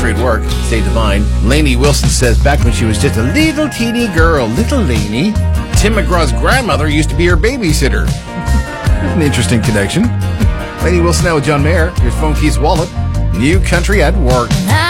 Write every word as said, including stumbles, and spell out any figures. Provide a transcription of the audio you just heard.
country at work. Stay divine. Lainey Wilson says back when she was just a little teeny girl, little Lainey, Tim McGraw's grandmother used to be her babysitter. An interesting connection. Lainey Wilson now with John Mayer. Here's Phone Keith's Wallet. New country at work.